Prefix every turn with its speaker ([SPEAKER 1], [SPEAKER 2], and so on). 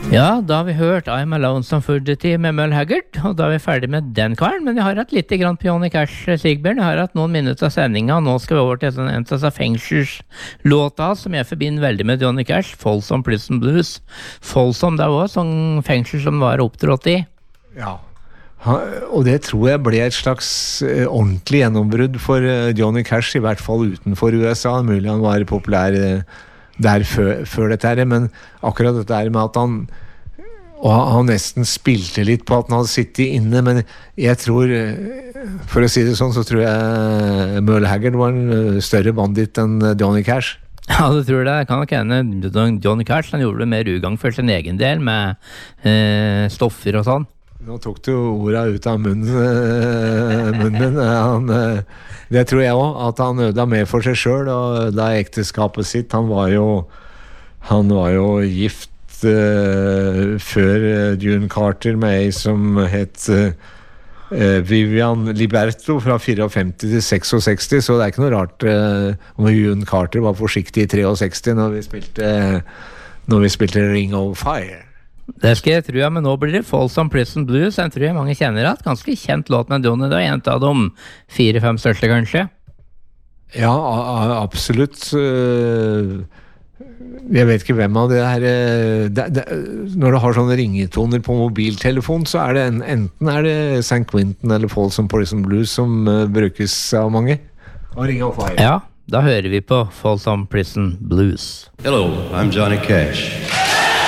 [SPEAKER 1] Ja, da har vi hørt I'm a Lonesome Fugitive med Merle Haggard, og da er vi ferdig med den karen, men vi har hatt litt grann på Johnny Cash, Sigbjørn. Jeg har hatt noen minutter av sendinga, og nå skal vi over til en av fengselslåta som jeg forbinder veldig med Johnny Cash, Folsom Prison Blues. Folsom, det var også sånn fengsel som var opptrådt i.
[SPEAKER 2] Ja, og det tror jeg ble et slags ordentlig gjennombrudd for Johnny Cash, i hvert fall utenfor USA. Mulig han var populær der før dette her, men akkurat dette her med at han nesten spilte litt på at han hadde sittet inne, men jeg tror, for å si det sånn, så tror jeg Merle Haggard var en større bandit enn Johnny Cash.
[SPEAKER 1] Ja, det tror jeg. Kan nok hende Johnny Cash, han gjorde det mer ugang for sin egen del med stoffer og sånn.
[SPEAKER 2] Nå tok du orda ut av munnen. Det tror jeg også, at han ødela mer for seg selv, og da ekteskapet sitt. Han var jo gift før June Carter med ei som het Vivian Liberto fra 54 til 66, så det er ikke noe rart om June Carter var forsiktig i 63 når vi spilte Ring of Fire.
[SPEAKER 1] Det skal jeg tro, ja, men nå blir det Folsom Prison Blues. Jeg tror mange kjenner at ganske kjent låt med Johnny. Det er en av de 4-5 største, kanskje.
[SPEAKER 2] Ja, absolutt. Jeg vet ikke hvem av det her når du har sånne ringetoner på mobiltelefon, så er det enten er det St. Quentin eller Folsom Prison Blues som brukes av mange. Og Ring of Fire.
[SPEAKER 1] Ja, da hører vi på Folsom Prison Blues.
[SPEAKER 3] Hello, I'm Johnny Cash.